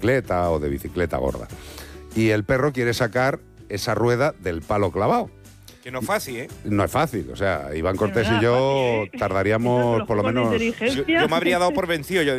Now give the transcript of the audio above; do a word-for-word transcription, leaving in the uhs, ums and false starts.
motocicleta o de bicicleta gorda. Y el perro quiere sacar esa rueda del palo clavado. Que no es fácil, ¿eh? No es fácil, o sea, Iván Cortés no y es yo fácil, ¿eh? tardaríamos por lo menos... Yo, yo me habría dado por vencido. Yo